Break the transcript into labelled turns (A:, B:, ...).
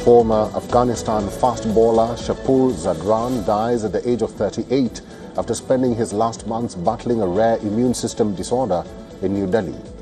A: Former Afghanistan fast bowler Shapur Zadran dies at the age of 38 after spending his last months battling a rare immune system disorder in New Delhi.